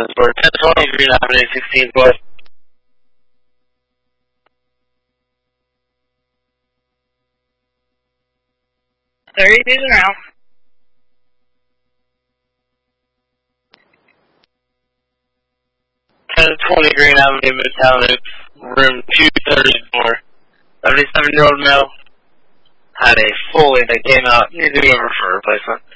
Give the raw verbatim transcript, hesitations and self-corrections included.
For ten twenty Green Avenue, sixteen West. thirty-two around. ten twenty Green Avenue, Midtown, it's room two thirty-four. seventy-seven-year-old male had a Foley that came out, needed to be over for replacement.